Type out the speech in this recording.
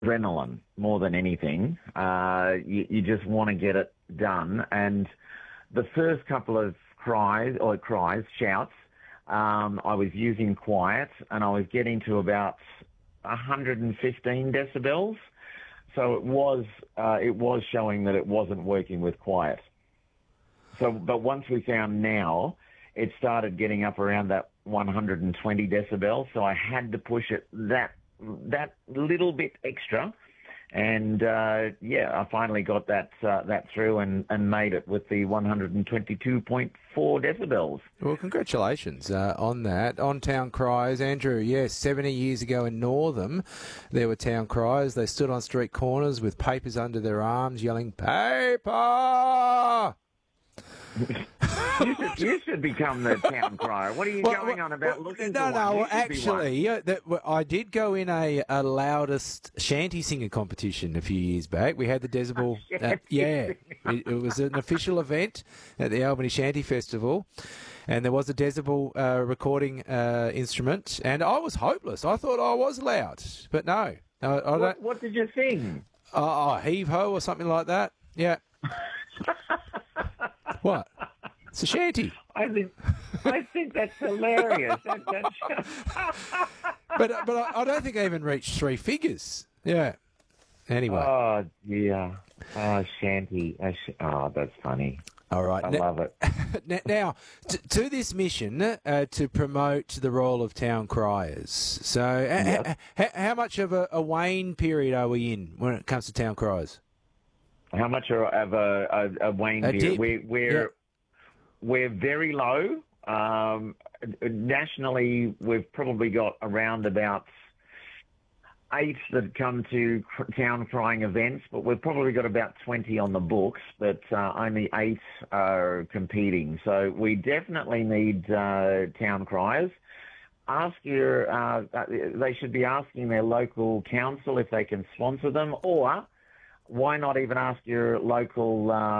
adrenaline more than anything. You just want to get it done. And the first couple of shouts, I was using quiet, and I was getting to about 115 decibels. So it was showing that it wasn't working with quiet. So, but once we found now, it started getting up around that 120 decibels. So I had to push it that little bit extra. And, I finally got that through and made it with the 122.4 decibels. Well, congratulations on that. On town criers, Andrew, yes, 70 years ago in Northam, there were town criers. They stood on street corners with papers under their arms yelling, "Paper!" You should become the town crier. What are you going on about looking for one? No, actually, I did go in a loudest shanty singer competition a few years back. We had the decibel. It was an official event at the Albany Shanty Festival, and there was a decibel recording instrument, and I was hopeless. I thought I was loud, but no. What did you sing? Heave ho or something like that. Yeah. What? It's a shanty. I think that's hilarious. But I don't think I even reached three figures. Yeah. Anyway. Oh, yeah. Oh, shanty. That's funny. All right. I love it. Now, to this mission to promote the role of town criers. So how much of a wane period are we in when it comes to town criers? How much of a wane period? We're very low. Nationally, we've probably got around about 8 that come to town crying events, but we've probably got about 20 on the books, but only 8 are competing. So we definitely need town criers. They should be asking their local council if they can sponsor them, or why not even ask your local